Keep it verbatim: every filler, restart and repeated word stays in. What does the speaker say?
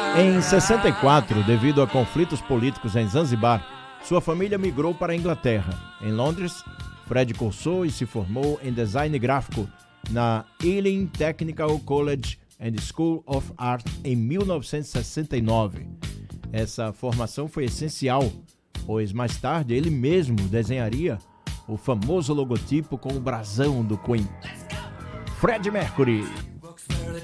Em sessenta e quatro, devido a conflitos políticos em Zanzibar, sua família migrou para a Inglaterra. Em Londres, Fred cursou e se formou em design gráfico na Ealing Technical College and School of Art em mil novecentos e sessenta e nove. Essa formação foi essencial, pois mais tarde ele mesmo desenharia o famoso logotipo com o brasão do Queen. Freddie Mercury.